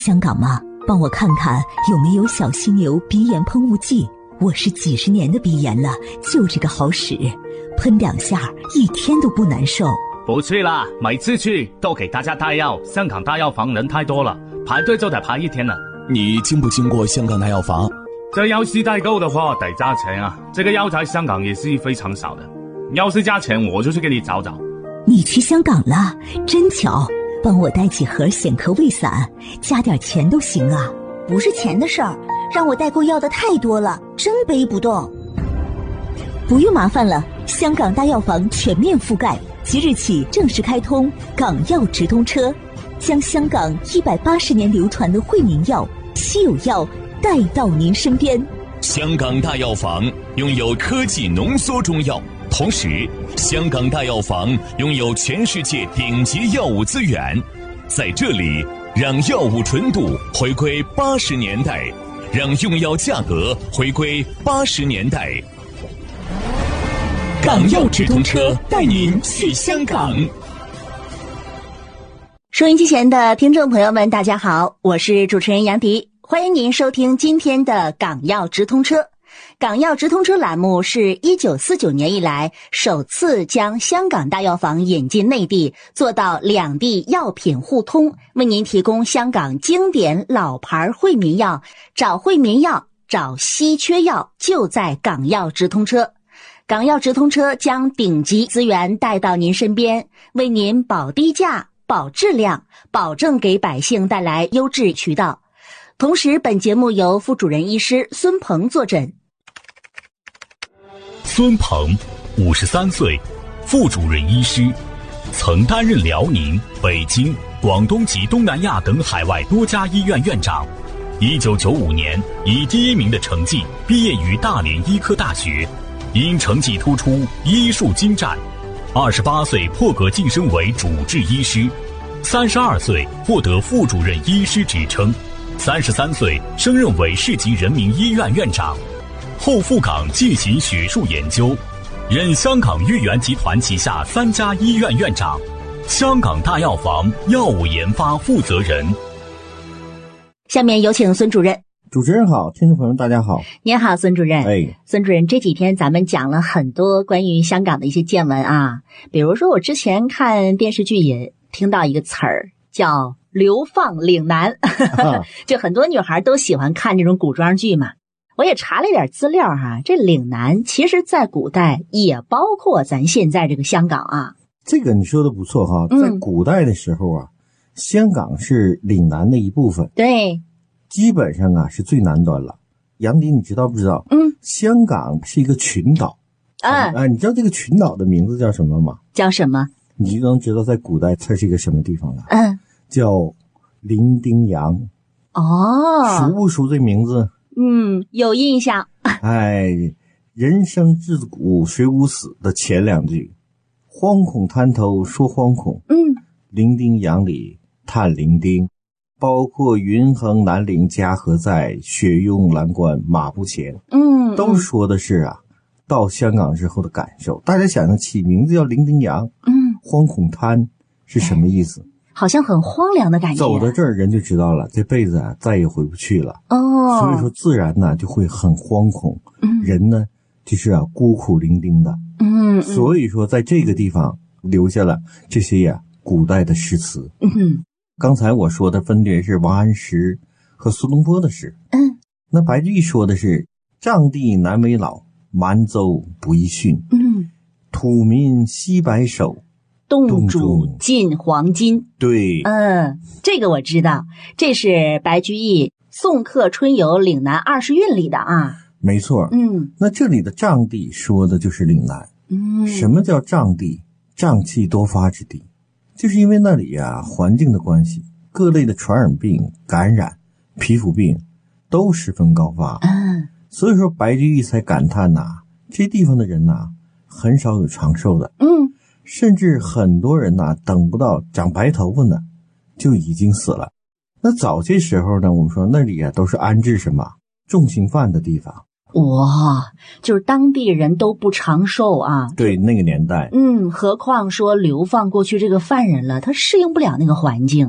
香港吗？帮我看看有没有小犀牛鼻炎喷雾剂。我是几十年的鼻炎了，就这个好使，喷2下一天都不难受。 不去啦，每次去都给大家带药，香港大药房人太多了，排队就得排1天了。 你经不经过香港大药房？ 这药是代购的话得加钱啊，这个药在香港也是非常少的，要是加钱我就去给你找找。 你去香港了，真巧，帮我带几盒显壳胃散，加点钱都行啊。 不是钱的事儿，让我代购要的太多了，真背不动。 不用麻烦了，香港大药房全面覆盖，即日起正式开通港药直通车，将香港180年流传的惠民药、稀有药带到您身边。 香港大药房拥有科技浓缩中药，同时香港大药房拥有全世界顶级药物资源，在这里让药物纯度回归80年代，让用药价格回归80年代。港药直通车带您去香港。 收音机前的听众朋友们，大家好，我是主持人杨迪，欢迎您收听今天的港药直通车。港药直通车栏目是1949年以来首次将香港大药房引进内地，做到两地药品互通，为您提供香港经典老牌惠民药，找惠民药，找稀缺药，就在港药直通车。港药直通车将顶级资源带到您身边，为您保低价、保质量，保证给百姓带来优质渠道。同时，本节目由副主任医师孙鹏坐诊。 孙鹏，53岁，副主任医师，曾担任辽宁、北京、广东及东南亚等海外多家医院院长。1995年以第1名的成绩毕业于大连医科大学，因成绩突出，医术精湛。28岁破格晋升为主治医师，32岁获得副主任医师职称，33岁升任为市级人民医院院长，后赴港进行学术研究，任香港豫园集团旗下3家医院院长，香港大药房药物研发负责人。 下面有请孙主任。 主持人好，听众朋友大家好。 您好，孙主任。孙主任，这几天咱们讲了很多关于香港的一些见闻啊，比如说我之前看电视剧也听到一个词儿叫流放岭南就很多女孩都喜欢看这种古装剧嘛。我也查了一点资料哈，这岭南其实在古代也包括咱现在这个香港啊。 这个你说的不错哈，在古代的时候啊，香港是岭南的一部分。 对， 基本上啊是最南端了。杨迪，你知道不知道？香港是一个群岛。你知道这个群岛的名字叫什么吗？叫什么？你就能知道在古代它是一个什么地方了。叫伶仃洋。熟不熟这名字？ 有印象。 人生自古谁无死的前2句，惶恐滩头说惶恐，伶仃洋里叹伶仃，包括云横南岭家何在，雪拥蓝关马不前。都说的是啊，到香港之后的感受。大家想想，起名字叫伶仃洋，惶恐滩是什么意思？ 好像很荒凉的感觉。 走到这儿人就知道了，这辈子啊再也回不去了。所以说自然呢就会很惶恐，人呢就是啊孤苦伶仃的。所以说在这个地方留下了这些呀古代的诗词。刚才我说的分别是王安石和苏东坡的诗。那白居易说的是瘴地难为老，蛮州不易驯。土民惜白首， 洞主尽黄金。 对， 这个我知道，这是白居易《送客春游岭南20韵》里的啊。 没错。那这里的瘴地说的就是岭南。什么叫瘴地？瘴气多发之地，就是因为那里啊环境的关系，各类的传染病、感染、皮肤病都十分高发。所以说白居易才感叹这地方的人很少有长寿的。甚至很多人等不到长白头发呢就已经死了。那早些时候呢，我们说那里都是安置什么重刑犯的地方。 哇，就是当地人都不长寿啊。 对，那个年代。 何况说流放过去这个犯人了，他适应不了那个环境。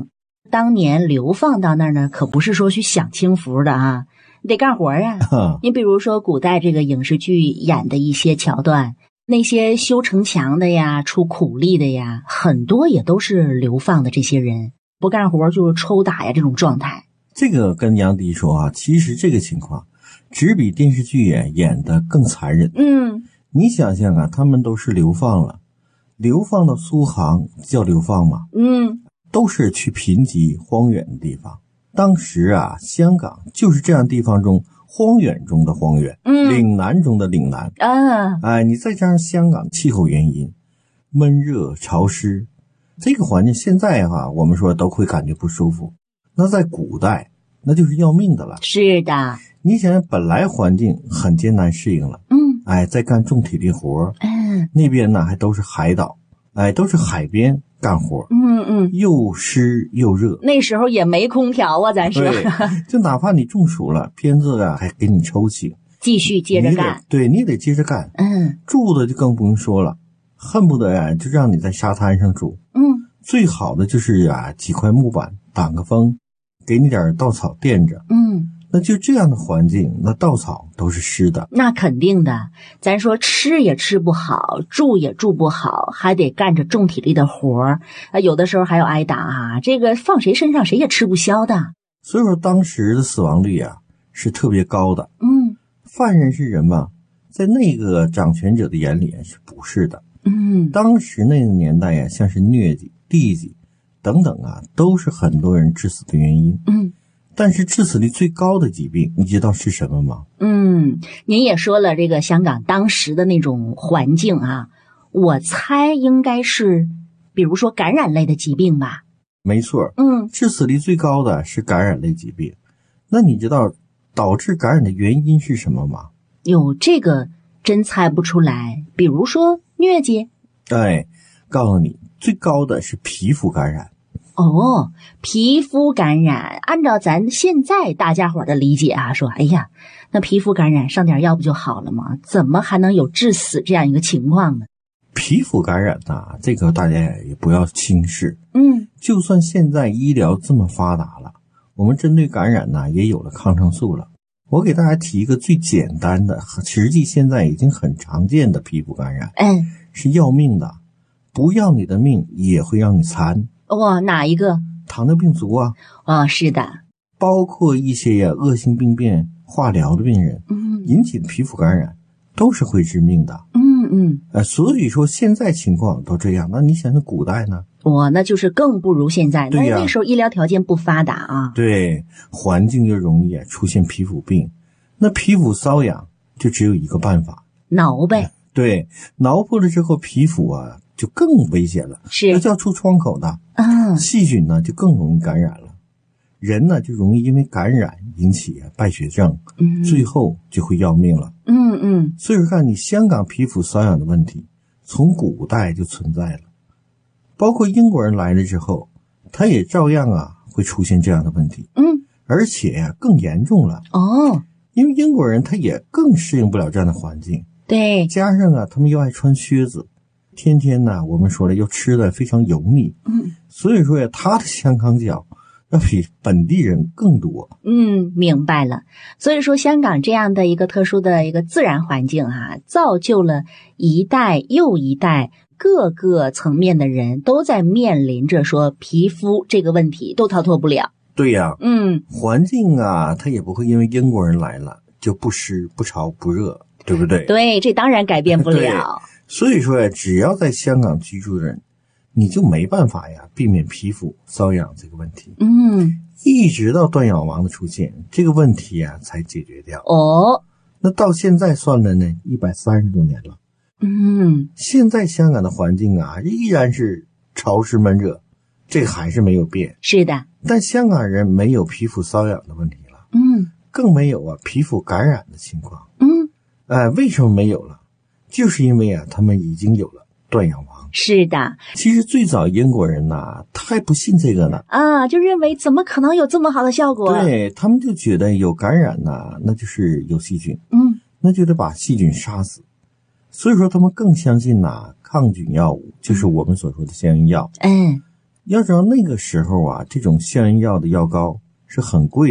当年流放到那儿呢，可不是说去享清福的啊，你得干活啊。你比如说古代这个影视剧演的一些桥段，那些修城墙的呀，出苦力的呀，很多也都是流放的这些人，不干活就是抽打呀，这种状态。 这个跟杨迪说啊，其实这个情况只比电视剧演得更残忍。你想想啊，他们都是流放了，流放到苏杭叫流放吗？都是去贫瘠荒远的地方。当时啊，香港就是这样地方中荒远中的荒远，岭南中的岭南啊。你再加上香港气候原因，闷热潮湿，这个环境现在我们说都会感觉不舒服。那在古代那就是要命的了。是的，你想想本来环境很艰难适应了，再干重体力活，那边呢还都是海岛，都是海边干活，又湿又热，那时候也没空调啊，咱说，就哪怕你中暑了，片子啊还给你抽醒，继续接着干，你得接着干，住的就更不用说了，恨不得就让你在沙滩上住，最好的就是几块木板挡个风，给你点稻草垫着，那就这样的环境，那稻草都是湿的。那肯定的，咱说吃也吃不好，住也住不好，还得干着重体力的活儿，有的时候还要挨打啊，这个放谁身上谁也吃不消的。所以说当时的死亡率是特别高的。犯人是人嘛，在那个掌权者的眼里是不是的。当时那个年代像是疟疾、痢疾等等都是很多人致死的原因。但是致死率最高的疾病，你知道是什么吗？您也说了这个香港当时的那种环境我猜应该是比如说感染类的疾病吧。没错，致死率最高的是感染类疾病。那你知道导致感染的原因是什么吗？有这个真猜不出来。比如说疟疾？告诉你，最高的是皮肤感染。皮肤感染，按照咱现在大家伙的理解说，哎呀，那皮肤感染上点药不就好了吗？怎么还能有致死这样一个情况呢？皮肤感染这个大家也不要轻视。就算现在医疗这么发达了，我们针对感染也有了抗生素了。我给大家提一个最简单的，实际现在已经很常见的皮肤感染，是要命的，不要你的命也会让你残。哪一个？糖尿病足是的，包括一些恶性病变化疗的病人，引起的皮肤感染都是会致命的。所以说现在情况都这样，那你想想古代呢？那就是更不如现在。那时候医疗条件不发达对，环境就容易出现皮肤病。那皮肤瘙痒就只有一个办法，挠呗。对，挠破了之后皮肤就更危险了，是叫出创口的细菌呢就更容易感染了，人呢就容易因为感染引起败血症，最后就会要命了。所以说看你香港皮肤瘙痒的问题从古代就存在了，包括英国人来了之后他也照样会出现这样的问题，而且更严重了因为英国人他也更适应不了这样的环境，对，加上他们又爱穿靴子，天天我们说了又吃的非常油腻，所以说他的香港脚要比本地人更多。明白了。所以说香港这样的一个特殊的一个自然环境造就了一代又一代各个层面的人都在面临着说皮肤这个问题都逃脱不了。对呀，环境它也不会因为英国人来了就不湿不潮不热，对不对？对，这当然改变不了。所以说只要在香港居住的人，你就没办法避免皮肤瘙痒这个问题。一直到断氧王的出现，这个问题才解决掉。那到现在算了呢，130多年了。现在香港的环境依然是潮湿闷热，这个还是没有变。是的，但香港人没有皮肤瘙痒的问题了。更没有皮肤感染的情况。为什么没有了？就是因为他们已经有了断氧王。是的，其实最早英国人他还不信这个呢就认为怎么可能有这么好的效果？对，他们就觉得有感染那就是有细菌，那就得把细菌杀死。所以说他们更相信抗菌药物，就是我们所说的消炎药。 要知道那个时候啊，这种消炎药的药膏是很贵